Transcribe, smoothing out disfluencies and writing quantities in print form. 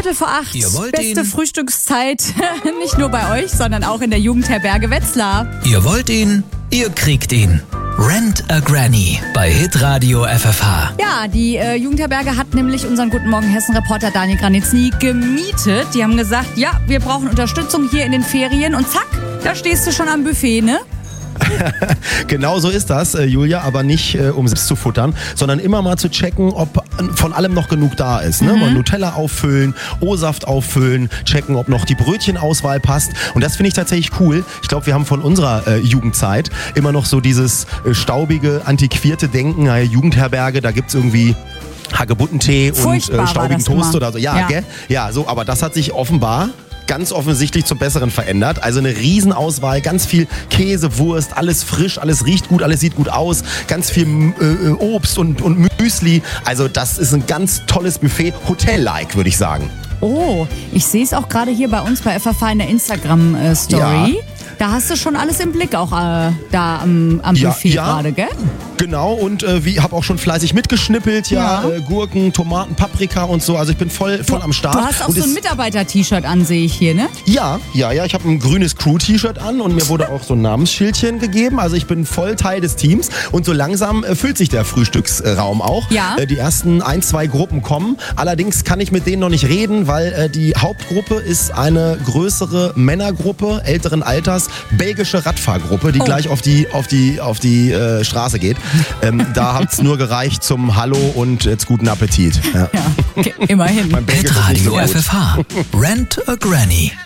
7:15. Ihr wollt Beste ihn? Frühstückszeit. Nicht nur bei euch, sondern auch in der Jugendherberge Wetzlar. Ihr wollt ihn, ihr kriegt ihn. Rent a Granny bei Hitradio FFH. Ja, die Jugendherberge hat nämlich unseren Guten Morgen Hessen-Reporter Daniel Granitzny gemietet. Die haben gesagt, ja, wir brauchen Unterstützung hier in den Ferien. Und zack, da stehst du schon am Buffet, ne? Genau so ist das, Julia, aber nicht um selbst zu futtern, sondern immer mal zu checken, ob von allem noch genug da ist. Ne? Mal Nutella auffüllen, O-Saft auffüllen, checken, ob noch die Brötchenauswahl passt. Und das finde ich tatsächlich cool. Ich glaube, wir haben von unserer Jugendzeit immer noch so dieses staubige, antiquierte Denken, Jugendherberge, da gibt's irgendwie Hagebuttentee und staubigen Toast oder so. Ja, gell? Ja, so, aber das hat sich offenbar ganz offensichtlich zum Besseren verändert. Also eine Riesenauswahl, ganz viel Käse, Wurst, alles frisch, alles riecht gut, alles sieht gut aus, ganz viel Obst und Müsli. Also das ist ein ganz tolles Buffet, Hotel-like, würde ich sagen. Oh, ich sehe es auch gerade hier bei uns bei FFH in der Instagram-Story. Ja. Da hast du schon alles im Blick, auch da am Buffet gerade, gell? Genau, und habe auch schon fleißig mitgeschnippelt, Gurken, Tomaten, Paprika und so. Also ich bin voll am Start. Du hast auch so ein Mitarbeiter-T-Shirt an, sehe ich hier, ne? Ja. Ich habe ein grünes Crew-T-Shirt an und mir wurde auch so ein Namensschildchen gegeben. Also ich bin voll Teil des Teams und so langsam füllt sich der Frühstücksraum auch. Ja. Die ersten 1-2 Gruppen kommen. Allerdings kann ich mit denen noch nicht reden, weil die Hauptgruppe ist eine größere Männergruppe älteren Alters, belgische Radfahrgruppe, die gleich auf die Straße geht. Da hat es nur gereicht zum Hallo und jetzt guten Appetit. Ja. Okay, immerhin. Hitradio FFH. Rent a Granny.